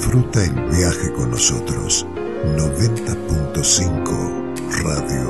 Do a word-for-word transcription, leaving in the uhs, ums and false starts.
Disfruta el viaje con nosotros. noventa punto cinco Radio